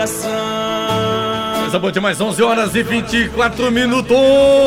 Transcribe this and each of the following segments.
coração. Coisa boa demais, 11 horas e 24 minutos.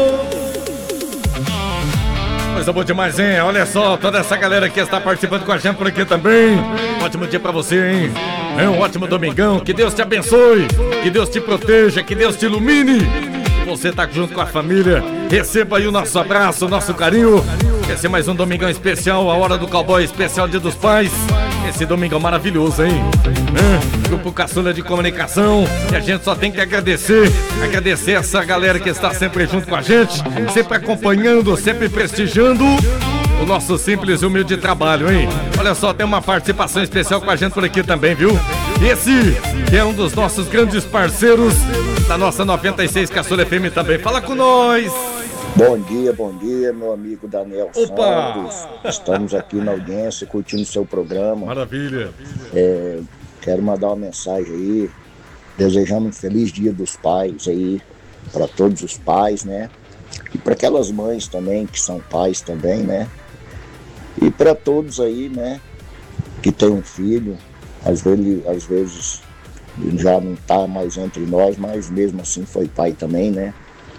Coisa boa demais, hein? Olha só, toda essa galera que está participando com a gente por aqui também. Ótimo dia pra você, hein? É um ótimo domingão. Que Deus te abençoe, que Deus te proteja, que Deus te ilumine. Você tá junto com a família. Receba aí o nosso abraço, o nosso carinho. Esse é mais um domingão especial, a Hora do Cowboy especial Dia dos Pais. Esse domingão maravilhoso, hein? Grupo Caçula de Comunicação. E a gente só tem que agradecer essa galera que está sempre junto com a gente, sempre acompanhando, sempre prestigiando o nosso simples e humilde trabalho, hein? Olha só, tem uma participação especial com a gente por aqui também, viu? Esse que é um dos nossos grandes parceiros da nossa 96 Caçula FM também. Fala com nós! Bom dia, meu amigo Daniel Santos. Estamos aqui na audiência, curtindo o seu programa. Maravilha. Quero mandar uma mensagem aí, desejando um feliz Dia dos Pais aí, para todos os pais, né? E para aquelas mães também, que são pais também, né? E para todos aí, né, que tem um filho, às vezes já não está mais entre nós, mas mesmo assim foi pai também, né?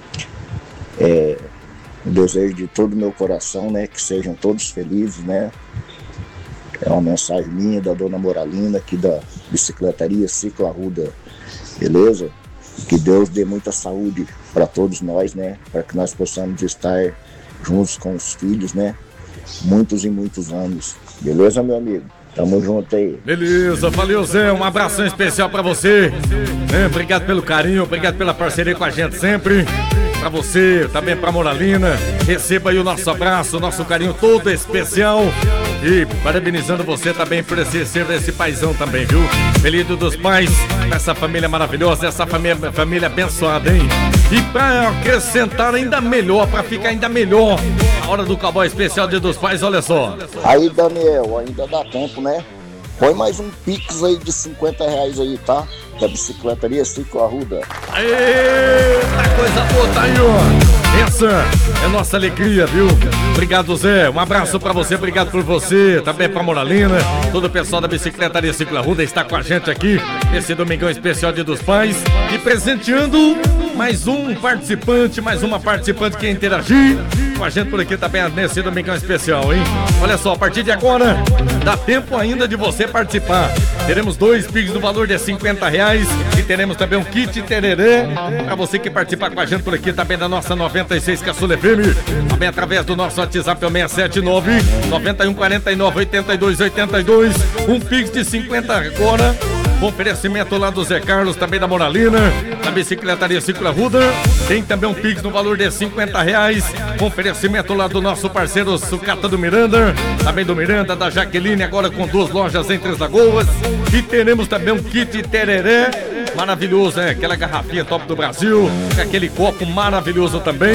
O desejo de todo o meu coração, né, que sejam todos felizes, né? É uma mensagem minha, da dona Moralina, aqui da Bicicletaria Ciclo Arruda, beleza? Que Deus dê muita saúde para todos nós, né? Para que nós possamos estar juntos com os filhos, né? Muitos e muitos anos, beleza, meu amigo? Tamo junto aí. Beleza, valeu, Zé. Um abração especial pra você. Obrigado pelo carinho, obrigado pela parceria com a gente sempre. Pra você, também pra Moralina. Receba aí o nosso abraço, o nosso carinho todo especial. E parabenizando você também por ser esse paizão também, viu? Feliz Dia dos Pais, essa família maravilhosa, essa família abençoada, hein? E pra acrescentar ainda melhor, pra ficar ainda melhor, a Hora do Cowboy especial Dia dos Pais, olha só. Aí, Daniel, ainda dá tempo, né? Põe mais um pix aí de R$50 aí, tá? Da Bicicletaria Ciclo Arruda. Eita, coisa boa, tá aí, ó. Essa é nossa alegria, viu? Obrigado, Zé. Um abraço pra você, obrigado por você, também pra Moralina. Todo o pessoal da Bicicletaria Ciclo Arruda está com a gente aqui nesse domingão especial Dia dos Pais. E presenteando mais uma participante que interagir com a gente por aqui também nesse domingão especial, hein? Olha só, a partir de agora, dá tempo ainda de você participar. Teremos 2 pix no valor de R$50 e teremos também um kit tereré pra você que participar com a gente por aqui também da nossa 96 Caçula FM. Também através do nosso WhatsApp, é o 679-9149-8282. Um pix de 50 agora. Oferecimento lá do Zé Carlos, também da Moralina, da Bicicletaria Ciclo Arruda. Tem também um pix no valor de R$50. Oferecimento lá do nosso parceiro Sucata do Miranda, também do Miranda, da Jaqueline, agora com 2 lojas em Três Lagoas. E teremos também um kit tereré maravilhoso, né? Aquela garrafinha top do Brasil, com aquele copo maravilhoso também.